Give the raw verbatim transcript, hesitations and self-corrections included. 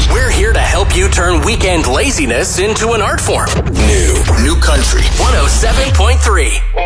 We're here to help you turn weekend laziness into an art form. New. New Country one oh seven point three.